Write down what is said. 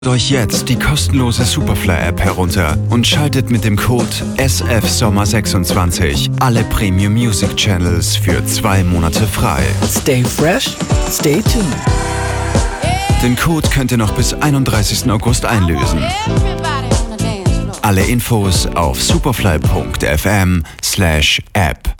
Euch jetzt die kostenlose Superfly-App herunter und schaltet mit dem Code SFSommer26 alle Premium Music Channels für 2 Monate frei. Stay fresh, stay tuned. Den Code könnt ihr noch bis 31. August einlösen. Alle Infos auf superfly.fm/app.